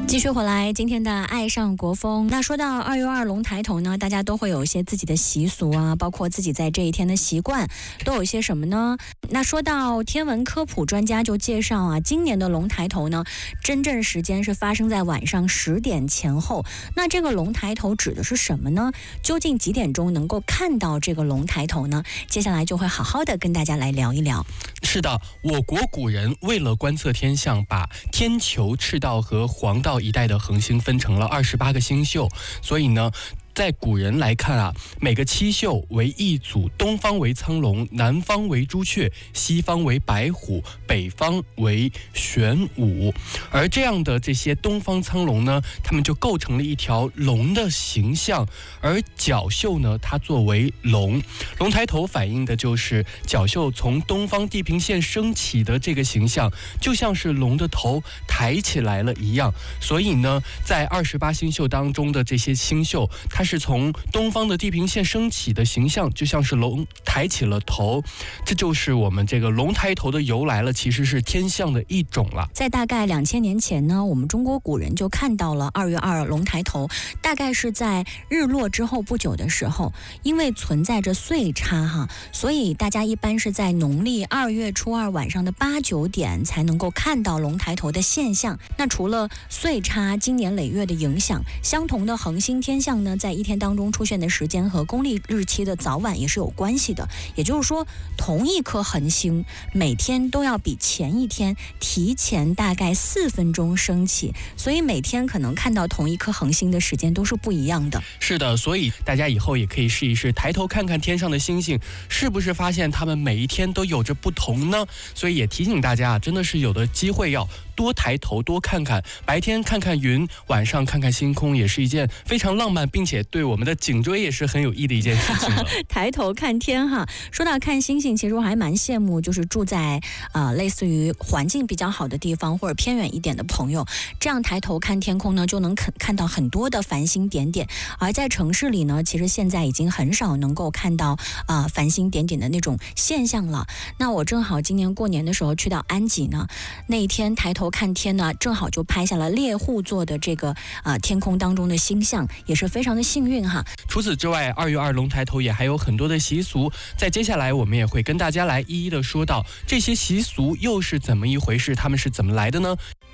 继续回来，今天的爱上国风。那说到2月2龙抬头呢，大家都会有一些自己的习俗啊，包括自己在这一天的习惯，都有一些什么呢？那说到天文科普专家就介绍啊，今年的龙抬头呢，真正时间是发生在晚上10点前后。那这个龙抬头指的是什么呢？究竟几点钟能够看到这个龙抬头呢？接下来就会好好的跟大家来聊一聊。 是的，我国古人为了观测天象，把天球、赤道和黄道一带的恒星分成了28个星宿，所以呢，在古人来看啊，每个七宿为一组，东方为苍龙，南方为朱雀，西方为白虎，北方为玄武。而这样的这些东方苍龙呢，它们就构成了一条龙的形象。而角宿呢，它作为龙抬头反映的就是角宿从东方地平线升起的这个形象，就像是龙的头抬起来了一样。所以呢，在28星宿当中的这些星宿，它是从东方的地平线升起的形象，就像是龙抬起了头，这就是我们这个龙抬头的由来了，其实是天象的一种了。 在大概2000年前呢，我们中国古人就看到了2月2龙抬头，大概是在日落之后不久的时候，因为存在着岁差哈，所以大家一般是在农历2月初2晚上的8、9点才能够看到龙抬头的现象。那除了岁差经年累月的影响，相同的恒星天象呢，在一天当中出现的时间和公历日期的早晚也是有关系的。也就是说，同一颗恒星每天都要比前一天提前大概4分钟升起，所以每天可能看到同一颗恒星的时间都是不一样的。 是的，所以大家以后也可以试一试，抬头看看天上的星星，是不是发现它们每一天都有着不同呢？所以也提醒大家啊，真的是有的机会要多抬头多看看，白天看看云，晚上看看星空，也是一件非常浪漫并且对我们的颈椎也是很有益的一件事情了。 抬头看天哈，说到看星星，其实我还蛮羡慕就是住在类似于环境比较好的地方或者偏远一点的朋友，这样抬头看天空呢，就能看到很多的繁星点点。而在城市里呢，其实现在已经很少能够看到繁星点点的那种现象了。那我正好今年过年的时候去到安吉呢，那一天抬头看天呢，正好就拍下了猎户座的这个天空当中的星象，也是非常的幸运哈。 除此之外，2月2龙抬头也还有很多的习俗，在接下来我们也会跟大家来一一的说到这些习俗又是怎么一回事，他们是怎么来的呢？